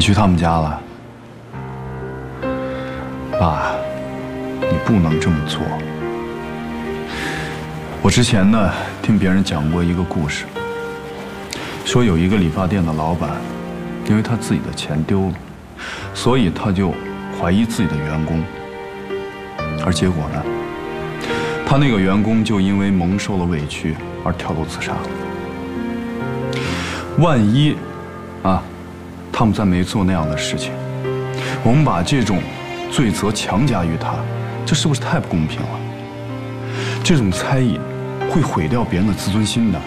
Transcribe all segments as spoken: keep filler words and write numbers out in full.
去他们家了？爸，你不能这么做。我之前呢，听别人讲过一个故事，说有一个理发店的老板，因为他自己的钱丢了，所以他就怀疑自己的员工，而结果呢，他那个员工就因为蒙受了委屈而跳楼自杀了。万一，啊，他们再没做那样的事情，我们把这种罪责强加于他，这是不是太不公平了？这种猜疑会毁掉别人的自尊心的。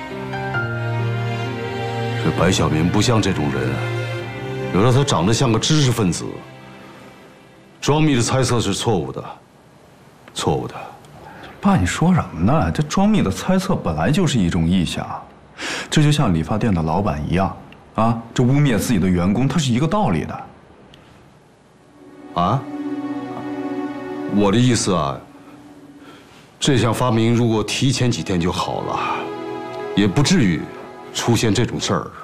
这白小明不像这种人，有的他长得像个知识分子。庄密的猜测是错误的，错误的。 爸，你说什么呢？这庄密的猜测本来就是一种臆想，这就像理发店的老板一样，啊，这污蔑自己的员工，它是一个道理的。 啊？我的意思啊，这项发明如果提前几天就好了，也不至于出现这种事儿。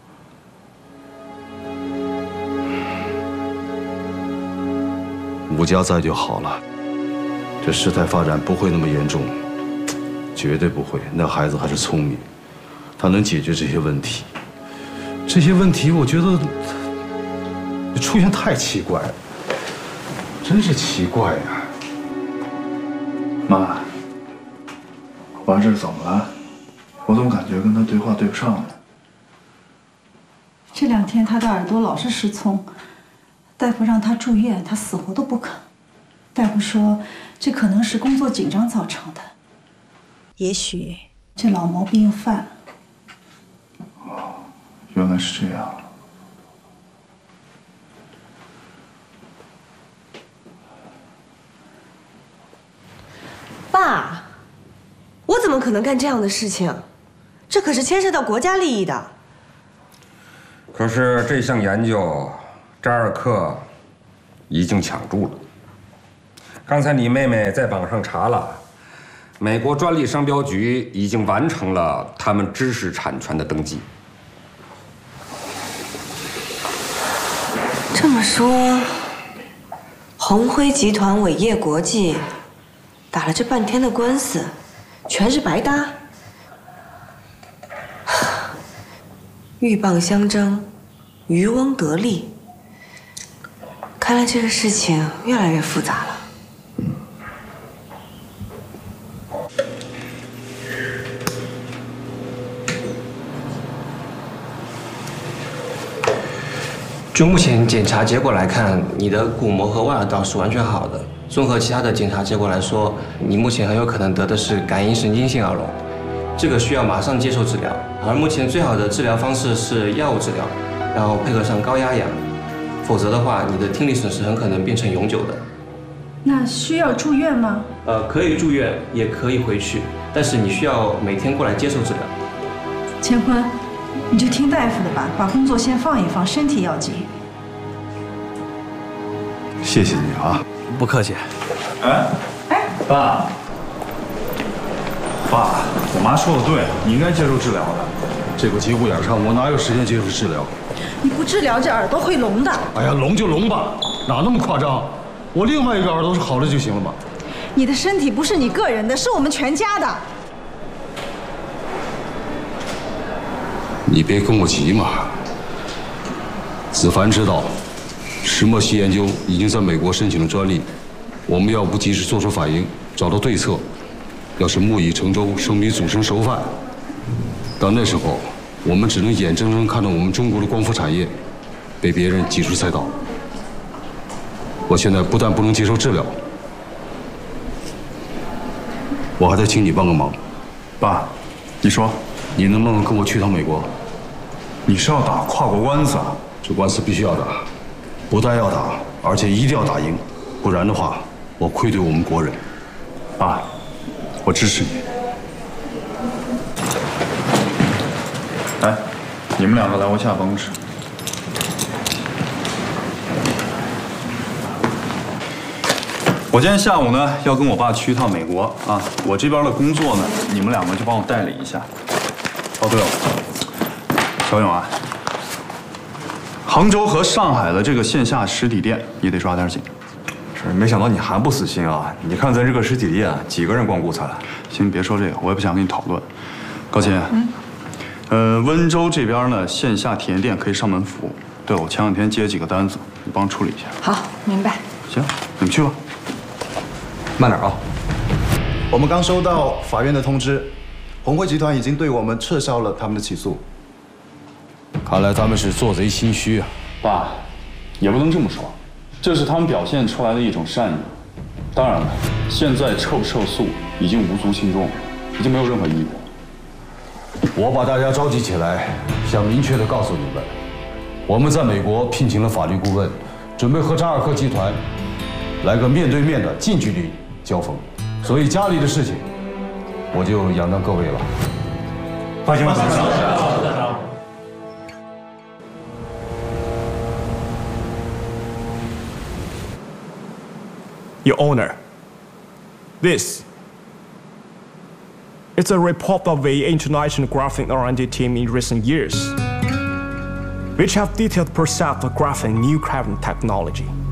吴家在就好了，这事态发展不会那么严重，绝对不会。那孩子还是聪明，他能解决这些问题。这些问题，我觉得出现太奇怪了，真是奇怪呀。 妈，娃这是怎么了？我怎么感觉跟他对话对不上呢？ 这两天他的耳朵老是失聪，大夫让他住院，他死活都不肯。大夫说，这可能是工作紧张造成的，也许这老毛病又犯了。 哦，原来是这样。 爸，我怎么可能干这样的事情？这可是牵涉到国家利益的。 可是这项研究，扎尔克已经抢注了。刚才你妹妹在网上查了，美国专利商标局已经完成了他们知识产权的登记。 这么说，鸿辉集团伟业国际打了这半天的官司，全是白搭。鹬蚌相争，渔翁得利。看来这个事情越来越复杂了。 就目前检查结果来看，你的鼓膜和外耳道是完全好的。综合其他的检查结果来说，你目前很有可能得的是感应神经性耳聋，这个需要马上接受治疗。而目前最好的治疗方式是药物治疗，然后配合上高压氧，否则的话，你的听力损失很可能变成永久的。 那需要住院吗？ 呃，可以住院，也可以回去，但是你需要每天过来接受治疗。 乾坤，你就听大夫的吧，把工作先放一放，身体要紧。 谢谢你啊， 不客气。 哎哎，爸，爸，我妈说的对，你应该接受治疗的。 这个节骨眼上，我哪有时间接受治疗？ 你不治疗，这耳朵会聋的。 哎呀，聋就聋吧，哪那么夸张？我另外一个耳朵是好了就行了嘛。 你的身体不是你个人的，是我们全家的。 你别跟我急嘛。子凡知道，石墨烯研究已经在美国申请了专利，我们要不及时做出反应，找到对策，要是木已成舟，生米煮成熟饭。到那时候，我们只能眼睁睁看着我们中国的光伏产业被别人挤出赛道。我现在不但不能接受治疗，我还得请你帮个忙。 爸，你说， 你能不能跟我去趟美国？ 你是要打跨国官司啊？ 这官司必须要打，不但要打，而且一定要打赢，不然的话，我愧对我们国人。 爸，我支持你。来，你们两个来我下办公室。我今天下午呢要跟我爸去一趟美国啊，我这边的工作呢，你们两个就帮我代理一下。哦，对了，小勇啊，好杭州和上海的这个线下实体店，你得抓点紧。 是，没想到你还不死心啊！你看咱这个实体店，几个人光顾才？ 行，别说这个，我也不想跟你讨论。高琴，嗯，呃，温州这边呢，线下体验店可以上门服务。对了，我前两天接几个单子，你帮处理一下。 好，明白。 行，你们去吧。 慢点啊！ 我们刚收到法院的通知，红辉集团已经对我们撤销了他们的起诉。 看来他们是做贼心虚啊！ 爸，也不能这么说，这是他们表现出来的一种善意。当然了，现在撤不撤诉已经无足轻重，已经没有任何意义了。 我把大家召集起来，想明确地告诉你们，我们在美国聘请了法律顾问，准备和扎尔克集团来个面对面的近距离交锋。所以家里的事情，我就仰仗各位了。 放心吧，董事长。 Your Honor, this is a report of the international graphene R and D team in recent years, which have detailed process of graphene new graphene technology.